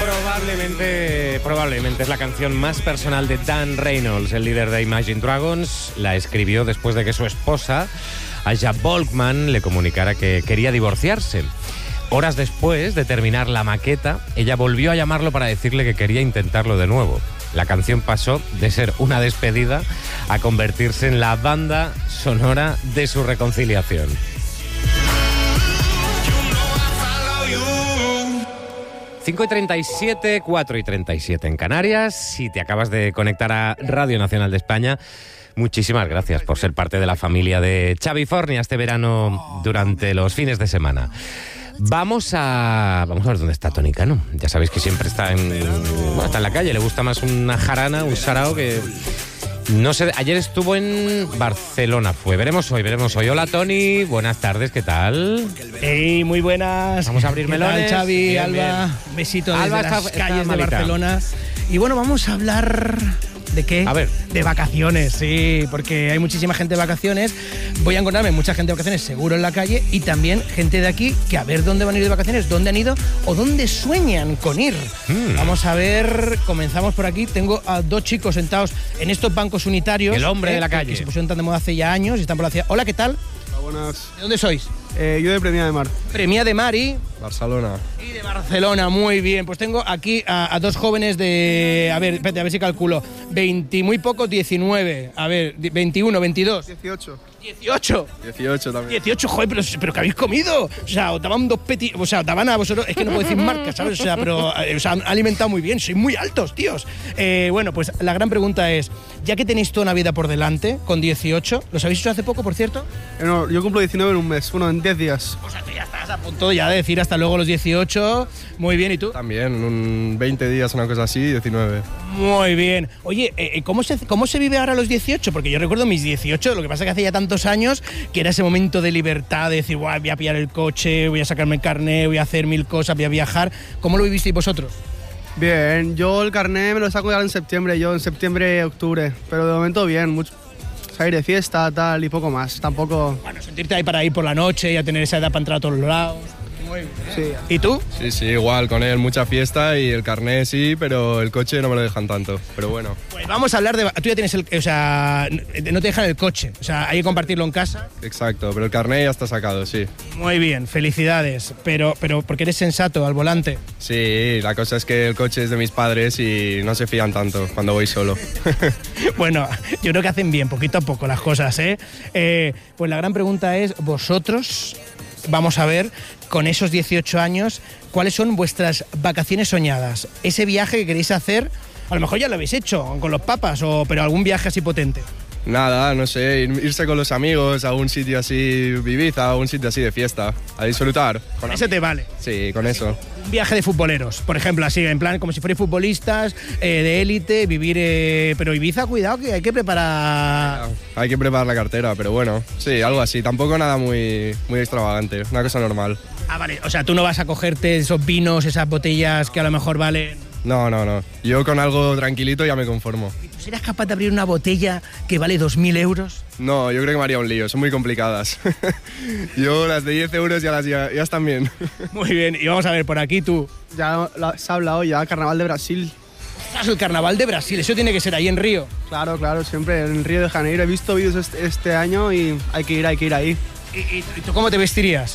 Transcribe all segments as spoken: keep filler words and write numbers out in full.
Probablemente, probablemente es la canción más personal de Dan Reynolds, el líder de Imagine Dragons. La escribió después de que su esposa, Aya Volkman, le comunicara que quería divorciarse. Horas después de terminar la maqueta, ella volvió a llamarlo para decirle que quería intentarlo de nuevo. La canción pasó de ser una despedida a convertirse en la banda sonora de su reconciliación. cinco y treinta y siete, cuatro y treinta y siete en Canarias. Si te acabas de conectar a Radio Nacional de España, muchísimas gracias por ser parte de la familia de Xavi Fornia este verano durante los fines de semana. Vamos a vamos a ver dónde está Toni Cano. Ya sabéis que siempre está en, bueno, está en la calle. Le gusta más una jarana, un sarao que... No sé, ayer estuvo en Barcelona, fue. Veremos hoy, veremos hoy. Hola, Toni, buenas tardes, ¿qué tal? Hey, muy buenas. Vamos a abrir melones. ¿Qué tal, Xavi, bien, Alba? bien. Besito desde Alba las está, calles está de Barcelona. Y bueno, vamos a hablar... ¿De qué? A ver. De vacaciones, sí, porque hay muchísima gente de vacaciones. Voy a encontrarme mucha gente de vacaciones seguro en la calle y también gente de aquí que a ver dónde van a ir de vacaciones, dónde han ido o dónde sueñan con ir. Mm. Vamos a ver, comenzamos por aquí. Tengo a dos chicos sentados en estos bancos unitarios. El hombre eh, de la calle. Que se pusieron tan de moda hace ya años y están por la ciudad. Hola, ¿qué tal? Hola, buenas. ¿De dónde sois? Eh, yo de Premia de Mar. Premia de Mar y... Barcelona. Y de Barcelona, muy bien. Pues tengo aquí a, a dos jóvenes de... A ver, espérate, a ver si calculo. veinte, muy pocos, diecinueve. A ver, veintiuno, veintidós. dieciocho. dieciocho. dieciocho también. dieciocho, joder, pero, pero ¿qué habéis comido? O sea, os daban dos peti... O sea, daban a vosotros... Es que no puedo decir marcas, ¿sabes? O sea, pero eh, os han alimentado muy bien. Sois muy altos, tíos. Eh, bueno, pues la gran pregunta es... Ya que tenéis toda una vida por delante, con dieciocho... ¿Los habéis hecho hace poco, por cierto? Eh, no, yo cumplo diecinueve en un mes. Bueno, en diez días. O sea, tú ya estás a punto ya de decir hasta luego los dieciocho. Muy bien, ¿y tú? También, un veinte días, una cosa así, diecinueve. Muy bien. Oye, eh, ¿cómo, se, ¿cómo se vive ahora a los dieciocho? Porque yo recuerdo mis dieciocho, lo que pasa es que hace ya tantos años que era ese momento de libertad, de decir, voy a pillar el coche, voy a sacarme el carnet, voy a hacer mil cosas, voy a viajar. ¿Cómo lo vivisteis vosotros? Bien, yo el carnet me lo saco ya en septiembre, yo en septiembre, octubre. Pero de momento bien, mucho. Salir de fiesta, tal, y poco más. Tampoco... Bueno, sentirte ahí para ir por la noche y a tener esa edad para entrar a todos lados. Muy bien. Sí. ¿Y tú? Sí, sí, igual, con él mucha fiesta y el carnet sí, pero el coche no me lo dejan tanto, pero bueno. Pues vamos a hablar de... Tú ya tienes el... O sea, no te dejan el coche, o sea, hay que compartirlo en casa. Exacto, pero el carnet ya está sacado, sí. Muy bien, felicidades, pero, pero porque eres sensato al volante. Sí, la cosa es que el coche es de mis padres y no se fían tanto cuando voy solo. Bueno, yo creo que hacen bien, poquito a poco las cosas, ¿eh? eh pues la gran pregunta es, vosotros, vamos a ver, con esos dieciocho años, ¿cuáles son vuestras vacaciones soñadas? Ese viaje que queréis hacer, a lo mejor ya lo habéis hecho con los papas, o, pero algún viaje así potente. Nada, no sé, irse con los amigos a un sitio así, Ibiza, a un sitio así de fiesta, a disfrutar. Con ese te vale. Sí, con eso. Un viaje de futboleros, por ejemplo, así, en plan, como si fuerais futbolistas, eh, de élite, vivir... Eh, pero Ibiza, cuidado, que hay que preparar... Hay que preparar la cartera, pero bueno, sí, algo así. Tampoco nada muy, muy extravagante, una cosa normal. Ah, vale, o sea, tú no vas a cogerte esos vinos, esas botellas que a lo mejor valen... No, no, no. Yo con algo tranquilito ya me conformo. ¿Serás capaz de abrir una botella que vale dos mil euros? No, yo creo que me haría un lío, son muy complicadas. Yo las de diez euros ya, las, ya, ya están bien. Muy bien, y vamos a ver, por aquí tú. Ya la, se ha hablado ya, Carnaval de Brasil. ¡Ostras, el Carnaval de Brasil! Eso tiene que ser ahí en Río. Claro, claro, siempre en Río de Janeiro. He visto vídeos este, este año y hay que ir, hay que ir ahí. ¿Y, y, y tú cómo te vestirías?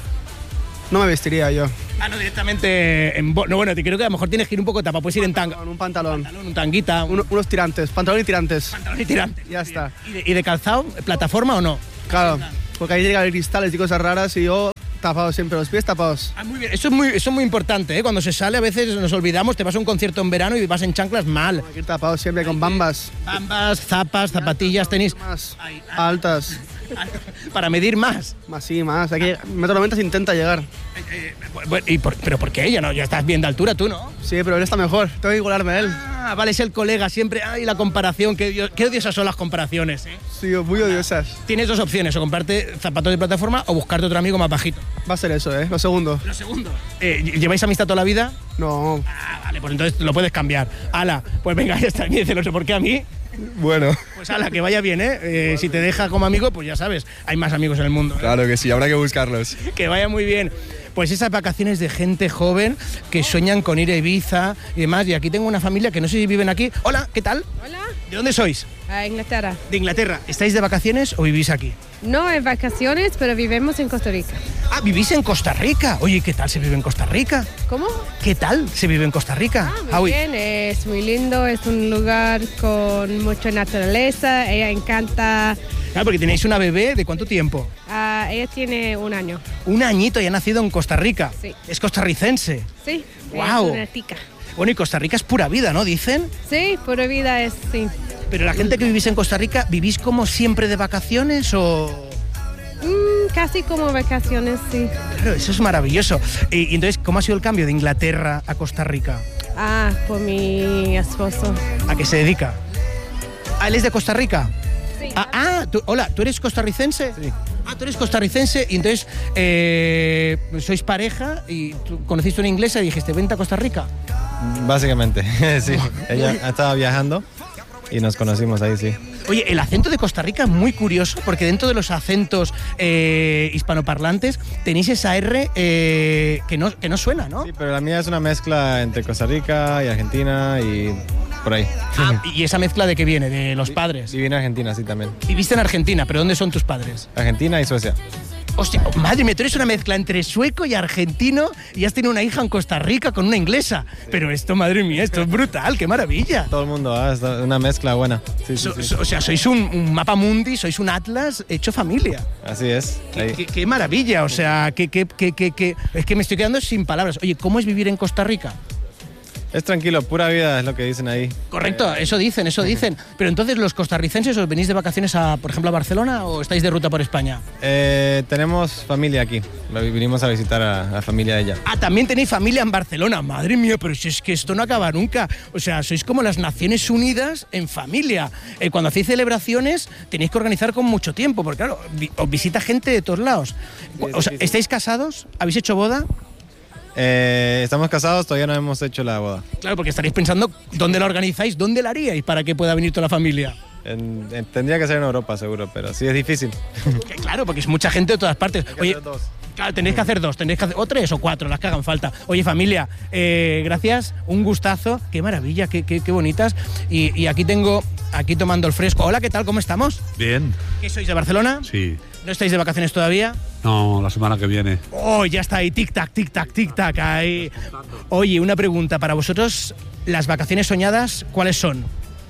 No me vestiría yo. Ah, no, directamente en... Bo no, bueno, te creo que a lo mejor tienes que ir un poco tapado. Puedes ir en tanga. Con un pantalón. Un pantalón, un tanguita. Un... Un, unos tirantes, pantalón y tirantes. Pantalón y tirantes. Ya está. ¿Y de, ¿Y de calzado? ¿Plataforma o no? Claro, porque ahí llegan cristales y cosas raras y yo tapado siempre, los pies tapados. Ah, muy bien. Eso es muy, eso es muy importante, ¿eh? Cuando se sale a veces nos olvidamos, te vas a un concierto en verano y vas en chanclas mal. Hay que ir tapado siempre con bambas. Bambas, zapas, zapatillas, tenis... Más altas. Para medir más. Más sí, más. Aquí metro noventa se intenta llegar. Eh, bueno, ¿y por, ¿Pero por qué ella no? Ya estás bien de altura tú, ¿no? Sí, pero él está mejor. Tengo que igualarme a él. Ah, vale, es el colega siempre. Ay, la comparación. Qué, qué odiosas son las comparaciones, ¿eh? Sí, muy odiosas. Tienes dos opciones, o comprarte zapatos de plataforma o buscarte otro amigo más bajito. Va a ser eso, ¿eh? Lo segundo. Lo segundo. Eh, ¿Lleváis amistad toda la vida? No. Ah, vale, pues entonces lo puedes cambiar. Ala, pues venga, ya está. Dice, no sé por qué a mí. Bueno. Pues ala, que vaya bien, ¿eh? eh si te deja como amigo, pues ya sabes, hay más amigos en el mundo, ¿eh? Claro que sí, habrá que buscarlos. Que vaya muy bien. Pues esas vacaciones de gente joven que sueñan con ir a Ibiza y demás. Y aquí tengo una familia que no sé si viven aquí. Hola, ¿qué tal? Hola. ¿De dónde sois? A Inglaterra. De Inglaterra. ¿Estáis de vacaciones o vivís aquí? No en vacaciones, pero vivimos en Costa Rica. Ah, vivís en Costa Rica. Oye, ¿qué tal se vive en Costa Rica? ¿Cómo? ¿Qué tal se vive en Costa Rica? Ah, muy bien, es muy lindo, es un lugar con mucha naturaleza, ella encanta. Claro, porque tenéis una bebé, ¿de cuánto tiempo? Uh, ella tiene un año. Un añito y ha nacido en Costa Rica. Sí. Es costarricense. Sí, wow. Es una tica. Bueno, y Costa Rica es pura vida, ¿no? Dicen. Sí, pura vida es, sí. Pero la gente que vivís en Costa Rica, ¿vivís como siempre de vacaciones o...? Mm, casi como vacaciones, sí. Claro, eso es maravilloso. Y, y entonces, ¿cómo ha sido el cambio de Inglaterra a Costa Rica? Ah, por mi esposo. ¿A qué se dedica? ¿Ah, él es de Costa Rica? Sí. Ah, ah tú, hola, ¿tú eres costarricense? Sí. Ah, tú eres costarricense y entonces eh, sois pareja y tú conociste una inglesa y dijiste, vente a Costa Rica. Básicamente, sí. Ella estaba viajando y nos conocimos ahí, sí. Oye, el acento de Costa Rica es muy curioso porque dentro de los acentos eh, hispanoparlantes tenéis esa R eh, que, no, que no suena, ¿no? Sí, pero la mía es una mezcla entre Costa Rica y Argentina y por ahí. Ah, ¿y esa mezcla de qué viene? ¿De los padres? Viví en Argentina, sí, también. Viviste en Argentina, pero ¿dónde son tus padres? Argentina y Suecia. Hostia, madre mía, tú eres una mezcla entre sueco y argentino y has tenido una hija en Costa Rica con una inglesa. Pero esto, madre mía, esto es brutal, qué maravilla. Todo el mundo, ¿eh? Es una mezcla buena. Sí, sí, So, sí. so, o sea, sois un, un mapa mundi, sois un atlas hecho familia. Así es. Qué, Ahí. qué- qué maravilla, o sea, qué, qué, qué, qué- qué- es que me estoy quedando sin palabras. Oye, ¿cómo es vivir en Costa Rica? Es tranquilo, pura vida es lo que dicen ahí. Correcto, eso dicen, eso dicen. Pero entonces, ¿los costarricenses os venís de vacaciones a, por ejemplo, a Barcelona o estáis de ruta por España? Eh, tenemos familia aquí. Vinimos a visitar a la familia de ella. Ah, también tenéis familia en Barcelona. Madre mía, pero si es que esto no acaba nunca. O sea, sois como las Naciones Unidas en familia. Eh, cuando hacéis celebraciones tenéis que organizar con mucho tiempo, porque claro, vi- os visita gente de todos lados. Sí, es O sea, difícil. ¿estáis casados? ¿Habéis hecho boda? Eh, estamos casados, todavía no hemos hecho la boda. Claro, porque estaréis pensando dónde la organizáis, dónde la haríais para que pueda venir toda la familia. En- en- tendría que ser en Europa, seguro, pero sí es difícil. Que claro, porque es mucha gente de todas partes. que Oye, hacer dos. claro, tenéis que hacer dos, tenéis que hacer o tres o cuatro, las que hagan falta. Oye, familia, eh, gracias, un gustazo, qué maravilla, qué, qué, qué bonitas. Y, y aquí tengo, aquí tomando el fresco. Hola, ¿qué tal? ¿Cómo estamos? Bien, ¿Qué sois de Barcelona? sí. ¿No estáis de vacaciones todavía? No, la semana que viene. Oh, ya está ahí, tic-tac, tic-tac, tic-tac, ahí. Oye, una pregunta, para vosotros, las vacaciones soñadas, ¿cuáles son?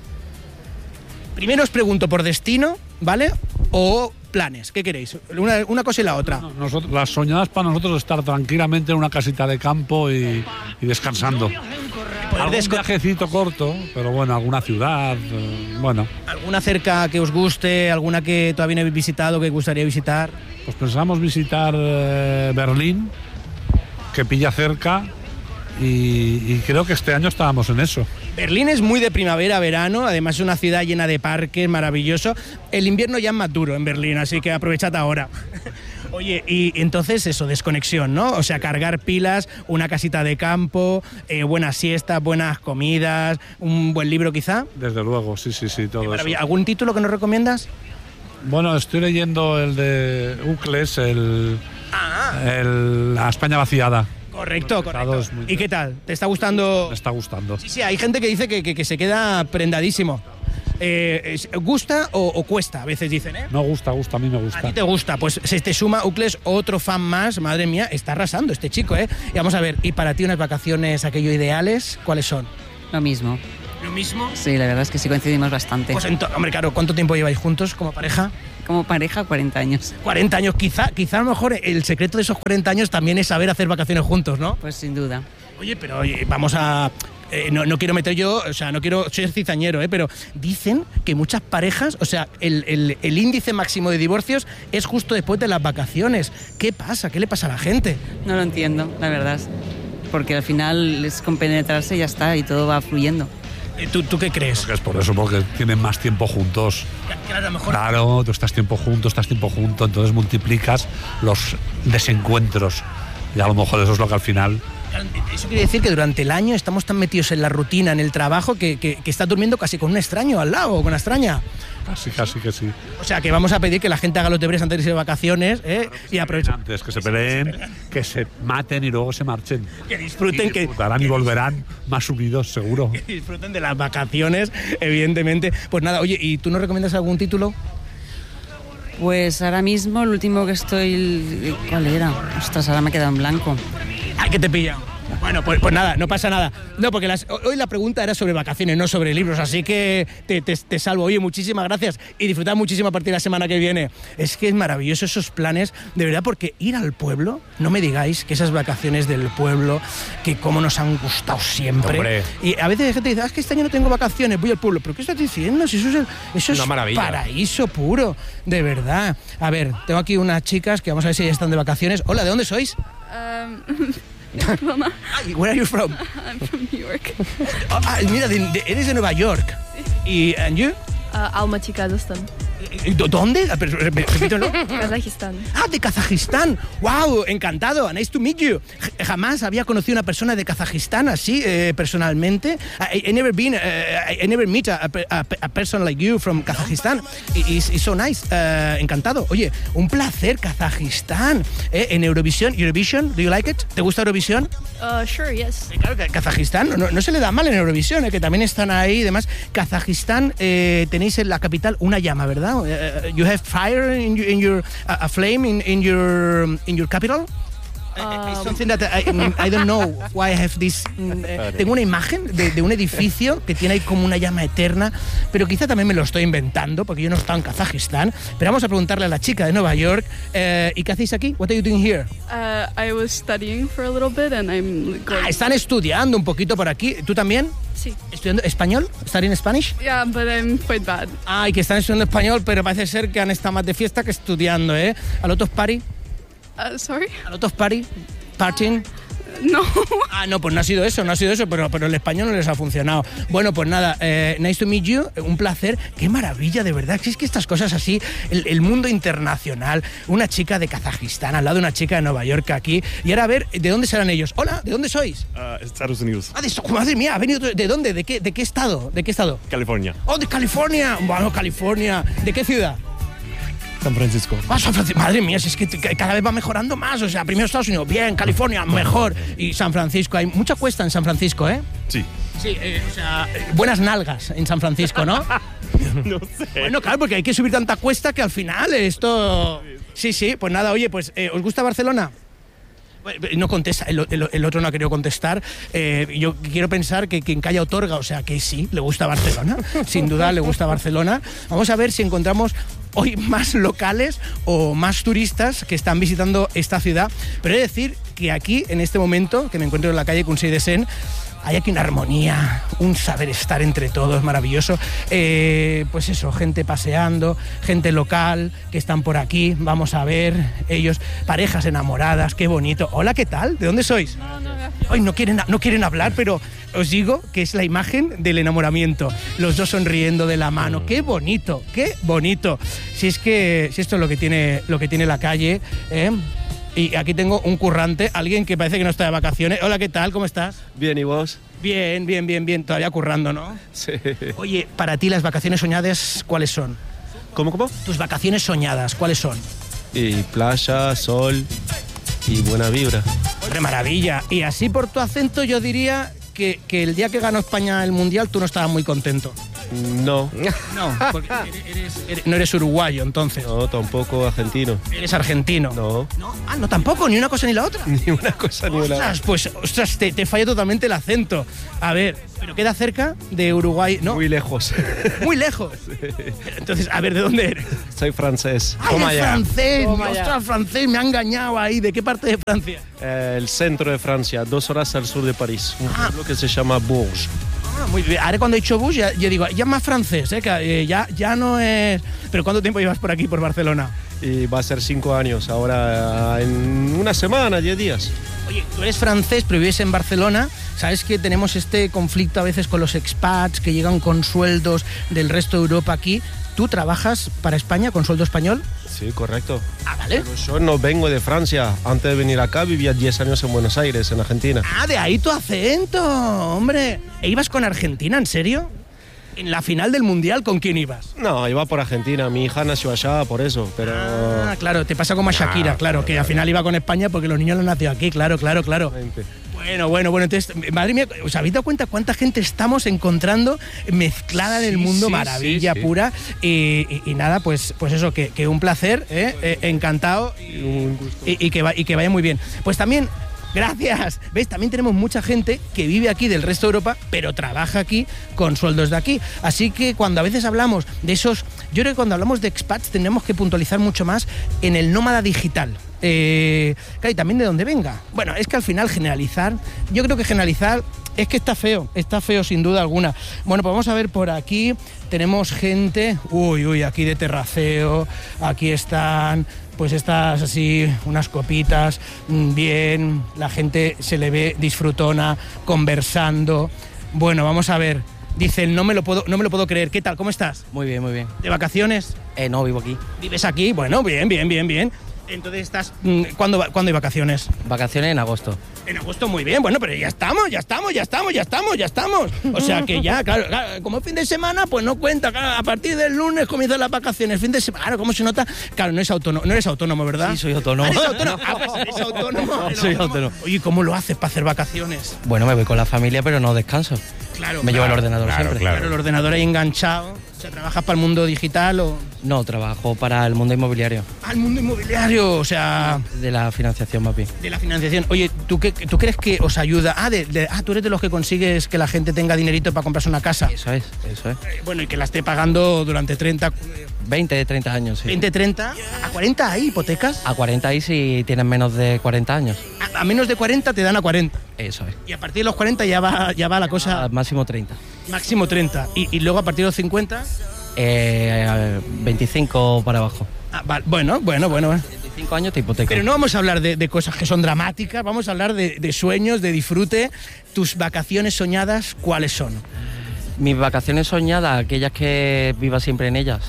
Primero os pregunto por destino, ¿vale? O planes, ¿qué queréis? Una, una cosa y la otra. Nosotros, las soñadas para nosotros es estar tranquilamente en una casita de campo y, y descansando. Algún desco- viajecito corto, pero bueno, alguna ciudad, eh, bueno. ¿Alguna cerca que os guste? ¿Alguna que todavía no habéis visitado, que gustaría visitar? Pues pensamos visitar eh, Berlín, que pilla cerca, y, y creo que este año estábamos en eso. Berlín es muy de primavera, verano, además es una ciudad llena de parques, maravilloso. El invierno ya es más duro en Berlín, así que aprovechad ahora. Oye, y entonces eso, desconexión, ¿no? O sea, cargar pilas, una casita de campo, eh, buenas siestas, buenas comidas, un buen libro quizá. Desde luego, sí, sí, sí, todo eso. Maravilla. ¿Algún título que nos recomiendas? Bueno, estoy leyendo el de Ucles, el, el La España vaciada. Correcto, Los correcto. pesados, muy ¿Y qué tal? ¿Te está gustando? Me está gustando. Sí, sí, hay gente que dice que, que- que se queda prendadísimo. Eh, es- ¿Gusta o, o cuesta? A veces dicen, ¿eh? No gusta, gusta, a mí me A gusta. ti te gusta, pues se te suma Ucles, otro fan más, madre mía, está arrasando este chico, ¿eh? Y vamos a ver, ¿y para ti unas vacaciones aquello ideales, cuáles son? Lo mismo. ¿Lo mismo? Sí, la verdad es que sí coincidimos bastante. Pues ento- hombre, claro, ¿cuánto tiempo lleváis juntos como pareja? Como pareja, cuarenta años. cuarenta años, quizá, quizá a lo mejor el secreto de esos cuarenta años también es saber hacer vacaciones juntos, ¿no? Pues sin duda. Oye, pero oye, vamos a... eh, no, no quiero meter yo, o sea, no quiero ser cizañero, ¿eh? Pero dicen que muchas parejas, o sea, el, el- el índice máximo de divorcios es justo después de las vacaciones. ¿Qué pasa? ¿Qué le pasa a la gente? No lo entiendo, la verdad. Porque al final es compenetrarse y ya está, y todo va fluyendo. Eh, ¿Tú, ¿Tú qué crees? Creo que es por eso, porque tienen más tiempo juntos. Claro, a lo mejor... Claro, tú estás tiempo juntos, estás tiempo junto, entonces multiplicas los desencuentros. Y a lo mejor eso es lo que al final Eso quiere decir que durante el año estamos tan metidos en la rutina, en el trabajo, que, que, que está durmiendo casi con un extraño al lado, o con una extraña. Casi, casi que sí. O sea, que vamos a pedir que la gente haga los deberes antes de irse de vacaciones, ¿eh? Y aprovechen. Antes que se peleen, que se maten y luego se marchen. Que disfruten, y disfrutarán que, y volverán más unidos, seguro. Que disfruten de las vacaciones, evidentemente. Pues nada, oye, ¿y tú nos recomiendas algún título? Pues ahora mismo el último que estoy... ¿Cuál era? Ostras, ahora me he quedado en blanco. ¡Ay, que te pilla! Bueno, pues, pues nada, no pasa nada. No, porque las, hoy la pregunta era sobre vacaciones, no sobre libros, así que te, te, te salvo. Oye, muchísimas gracias y disfrutad muchísimo a partir de la semana que viene. Es que es maravilloso esos planes, de verdad, porque ir al pueblo, no me digáis que esas vacaciones del pueblo, que cómo nos han gustado siempre. Hombre. Y a veces la gente dice, ah, es que este año no tengo vacaciones, voy al pueblo. ¿Pero qué estás diciendo? Si eso es, el, eso es paraíso puro, de verdad. A ver, tengo aquí unas chicas que vamos a ver si ya están de vacaciones. Hola, ¿de dónde sois? Um... Roma. Ay, where are you from? I'm from New York. Oh, ah, mira, de, de, eres de Nueva York. ¿Y and you? Uh, Almaty, Kazajstán. ¿Dónde? Repítelo. Kazajistán. Ah, de Kazajistán. Wow, encantado. Nice to meet you. Jamás había conocido a una persona de Kazajistán así eh, personalmente. I, I never been, uh, I, I never meet a, a, a person like you from Kazajistán. It's, it's so nice. Uh, encantado. Oye, un placer, Kazajistán. Eh, en Eurovisión, Eurovision, do you like it? ¿Te gusta Eurovisión? Uh, sure, yes. Eh, claro, Kazajistán no, no se le da mal en Eurovisión, eh, que también están ahí y demás. Kazajistán, eh, tenéis en la capital una llama, ¿verdad? Uh, you have fire in your, in your uh, a flame in, in your in your capital. Uh, it's something that I, I don't know why I have this. Uh, tengo una imagen de, de un edificio que tiene ahí como una llama eterna, pero quizá también me lo estoy inventando porque yo no he estado en Kazajistán. Pero vamos a preguntarle a la chica de Nueva York. Uh, ¿Y qué hacéis aquí? What are you doing here? Uh, I was studying for a little bit and I'm going. Ah, están estudiando un poquito por aquí. ¿Tú también? Sí. ¿Estudiando español? ¿Studying Spanish? Yeah, but I'm quite bad. Ah, y que están estudiando español, pero parece ser que han estado más de fiesta que estudiando, ¿eh? ¿A lot of party? Uh, sorry? ¿A lot of party? ¿Partying? No. Ah, no, pues no ha sido eso, no ha sido eso, pero, pero el español no les ha funcionado. Bueno, pues nada, eh, nice to meet you, un placer. Qué maravilla, de verdad. Si es que estas cosas así, el, el mundo internacional, una chica de Kazajistán al lado de una chica de Nueva York aquí. Y ahora a ver, ¿de dónde serán ellos? Hola, ¿de dónde sois? Uh, Estados Unidos. Ah, de, madre mía, ¿ha venido de dónde? ¿De qué, de qué estado? ¿De qué estado? California. Oh, de California. Bueno, California. ¿De qué ciudad? San Francisco. Ah, San Francisco. Madre mía, si es que cada vez va mejorando más. O sea, primero Estados Unidos, bien, California, mejor. Y San Francisco, hay mucha cuesta en San Francisco, ¿eh? Sí. Sí, eh, o sea, buenas nalgas en San Francisco, ¿no? No sé. Bueno, claro, porque hay que subir tanta cuesta que al final esto... Sí, sí, pues nada, oye, pues, eh, ¿os gusta Barcelona? No contesta, el, el, el otro no ha querido contestar. Eh, yo quiero pensar que quien calla otorga, o sea que sí, le gusta Barcelona. Sin duda le gusta Barcelona. Vamos a ver si encontramos hoy más locales o más turistas que están visitando esta ciudad. Pero he de decir que aquí, en este momento, que me encuentro en la calle Consell de Cent, hay aquí una armonía, un saber estar entre todos maravilloso. Eh, pues eso, gente paseando, gente local que están por aquí. Vamos a ver ellos, parejas enamoradas, qué bonito. Hola, ¿qué tal? ¿De dónde sois? No, no, Hoy no quieren, no quieren hablar, pero os digo que es la imagen del enamoramiento. Los dos sonriendo de la mano. Qué bonito, qué bonito. Si es que si esto es lo que tiene, lo que tiene la calle, ¿eh? Y aquí tengo un currante, alguien que parece que no está de vacaciones. Hola, ¿qué tal? ¿Cómo estás? Bien, ¿y vos? Bien, bien, bien, bien. Todavía currando, ¿no? Sí. Oye, para ti las vacaciones soñadas, ¿cuáles son? ¿Cómo, cómo? Tus vacaciones soñadas, ¿cuáles son? Y playa, sol y buena vibra. ¡Qué maravilla! Y así por tu acento yo diría que, que el día que ganó España el Mundial tú no estabas muy contento. No. No, porque eres, eres, no eres uruguayo, entonces. No, tampoco argentino. ¿Eres argentino? No. ¿No? Ah, no, tampoco, ni una cosa ni la otra. Ni una cosa ni la otra. Ostras, pues, ostras, te, te falla totalmente el acento. A ver, pero queda cerca de Uruguay, ¿no? Muy lejos. Muy lejos. Sí. Entonces, a ver, ¿de dónde eres? Soy francés. ¡Ay, es francés! ¡Ostras, francés! Me ha engañado ahí. ¿De qué parte de Francia? Eh, el centro de Francia, dos horas al sur de París. Un pueblo ah. que se llama Bourges. Ah, muy bien. Ahora cuando he dicho Bourges, ya, yo digo, ya más francés, ¿eh? Que, eh, ya, ya no es... ¿Pero cuánto tiempo llevas por aquí, por Barcelona? y va a ser cinco años ahora en una semana, diez días. Oye, tú eres francés, pero vives en Barcelona. Sabes que tenemos este conflicto a veces con los expats que llegan con sueldos del resto de Europa aquí. ¿Tú trabajas para España con sueldo español? Sí, correcto. Ah, vale. Pero yo no vengo de Francia. Antes de venir acá vivía diez años en Buenos Aires, en Argentina. Ah, de ahí tu acento, hombre. ¿E ibas con Argentina, en serio? ¿En la final del Mundial con quién ibas? No, iba por Argentina. Mi hija nació allá, por eso, pero... Ah, claro, te pasa como a Shakira, ah, claro, que al final iba con España porque los niños lo han nacido aquí, claro, claro, claro. Bueno, bueno, bueno, entonces, madre mía, ¿os habéis dado cuenta cuánta gente estamos encontrando mezclada en el mundo? Sí, maravilla sí, sí. pura. Y, y, y nada, pues, pues eso, que, que un placer, ¿eh? Eh, encantado y, un gusto. Y, y, que va, y que vaya muy bien. Pues también... Gracias. ¿Ves? También tenemos mucha gente que vive aquí del resto de Europa, pero trabaja aquí con sueldos de aquí. Así que cuando a veces hablamos de esos... Yo creo que cuando hablamos de expats tenemos que puntualizar mucho más en el nómada digital. Eh, claro, y también de dónde venga. Bueno, es que al final generalizar... Yo creo que generalizar es que está feo. Está feo sin duda alguna. Bueno, pues vamos a ver por aquí. Tenemos gente... Uy, uy, aquí de terraceo. Aquí están... Pues estas así, unas copitas, bien, la gente se le ve disfrutona, conversando. Bueno, vamos a ver. Dicen, no me lo puedo, no me lo puedo creer. ¿Qué tal? ¿Cómo estás? Muy bien, muy bien. ¿De vacaciones? Eh, no, vivo aquí. ¿Vives aquí? Bueno, bien, bien, bien, bien. Entonces estás... ¿Cuándo, ¿cuándo hay vacaciones? Vacaciones en agosto. En agosto, muy bien. Bueno, pero ya estamos, ya estamos, ya estamos, ya estamos, ya estamos. O sea que ya, claro, claro como fin de semana, pues no cuenta. Claro, a partir del lunes comienzan las vacaciones. Fin de semana, claro, ¿cómo se nota? Claro, no, es autónomo, no eres autónomo, ¿verdad? Sí, soy autónomo. ¿Eres autónomo? Ah, pues eres autónomo. Soy autónomo. Oye, ¿cómo lo haces para hacer vacaciones? Bueno, me voy con la familia, pero no descanso. Claro. Me claro, llevo el ordenador claro, siempre. Claro, el ordenador ahí enganchado. O sea, ¿trabajas para el mundo digital o...? No, trabajo para el mundo inmobiliario. Ah, el mundo inmobiliario, o sea... De la financiación, más bien. De la financiación. Oye, ¿tú, qué, ¿tú crees que os ayuda? Ah, de, de, ah, tú eres de los que consigues que la gente tenga dinerito para comprarse una casa. Eso es, eso es. Eh, bueno, y que la esté pagando durante treinta... veinte, treinta años, sí. veinte, treinta. ¿A cuarenta hay hipotecas? A cuarenta hay si tienes menos de cuarenta años. A, a menos de cuarenta te dan a cuarenta. Eso es. Y a partir de los cuarenta ya va, ya va la cosa... A máximo treinta. Máximo treinta. ¿Y, y luego a partir de los cincuenta? Eh, veinticinco para abajo. Ah, vale. Bueno, bueno, bueno. veinticinco años te hipoteca. Pero no vamos a hablar de, de cosas que son dramáticas, vamos a hablar de, de sueños, de disfrute. ¿Tus vacaciones soñadas cuáles son? Mis vacaciones soñadas, aquellas que viva siempre en ellas.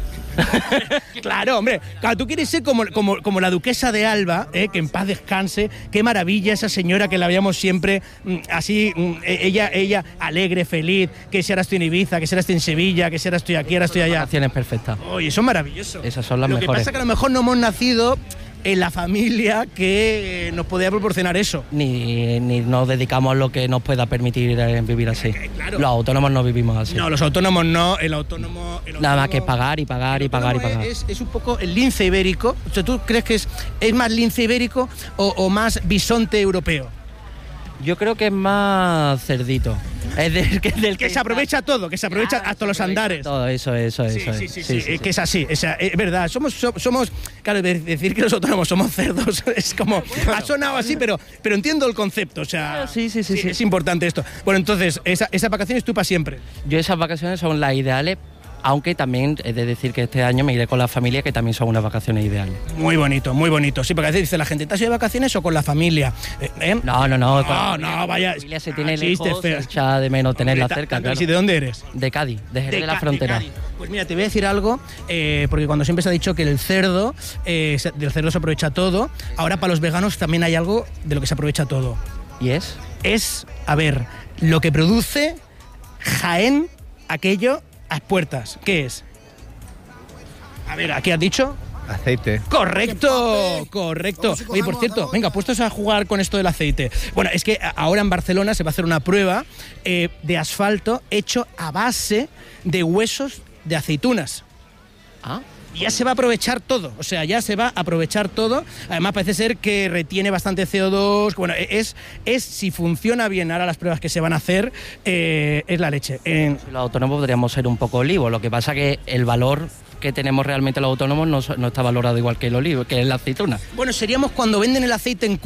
Claro, hombre, claro, tú quieres ser como, como, como la duquesa de Alba, ¿eh? Que en paz descanse. Qué maravilla esa señora que la veíamos siempre mm, así, mm, ella, ella alegre, feliz, que si ahora estoy en Ibiza, que si ahora estoy en Sevilla, que si ahora estoy aquí, ahora estoy allá. Vacaciones perfectas. Oye, son maravillosos. Esas son las Lo mejores. Lo que pasa es que a lo mejor no hemos nacido en la familia que nos podía proporcionar eso. Ni, ni nos dedicamos a lo que nos pueda permitir vivir así. Claro. Los autónomos no vivimos así. No, los autónomos no, el autónomo... El autónomo Nada más que pagar y pagar y pagar y pagar. Es, es un poco el lince ibérico. O sea, ¿tú crees que es, es más lince ibérico o, o más bisonte europeo? Yo creo que es más cerdito. Es del que, del que, que se aprovecha todo, que se aprovecha claro, hasta los andares. Todo eso, eso, sí, eso. Sí, es. sí, sí, sí, sí, sí, es que sí. es así. O sea, es verdad, somos, somos, claro, decir que los autónomos somos cerdos es como, ha sonado así, pero, pero entiendo el concepto. O sea, sí, sí, sí, sí, sí. Es importante esto. Bueno, entonces, esa, esas vacaciones tú para siempre. Yo esas vacaciones son las ideales. Aunque también he de decir que este año me iré con la familia, que también son unas vacaciones ideales. Muy bonito, muy bonito. Sí, porque a veces dice la gente, ¿te has ido de vacaciones o con la familia? ¿Eh? No, no, no. No, no, vaya. La familia se tiene ah, lejos, se echa de menos tenerla Hombre, cerca, claro. ¿Y de dónde eres? De Cádiz, de Jerez de, de la Ca Frontera. De pues mira, te voy a decir algo, eh, porque cuando siempre se ha dicho que el cerdo, eh, del cerdo se aprovecha todo, ahora para los veganos también hay algo de lo que se aprovecha todo. ¿Y es? Es, a ver, lo que produce Jaén, aquello a puertas. ¿Qué es? A ver, ¿a qué has dicho? Aceite. Correcto, correcto. Oye, por cierto, venga, puestos a jugar con esto del aceite. Bueno, es que ahora en Barcelona se va a hacer una prueba eh, de asfalto hecho a base de huesos de aceitunas. Ah. Y ya se va a aprovechar todo, o sea, ya se va a aprovechar todo. Además parece ser que retiene bastante C O dos. Bueno, es, es si funciona bien ahora las pruebas que se van a hacer, eh, es la leche. En... Los autónomos podríamos ser un poco olivos, lo que pasa que el valor que tenemos realmente los autónomos no, no está valorado igual que el olivo, que es la aceituna. Bueno, seríamos cuando venden el aceite en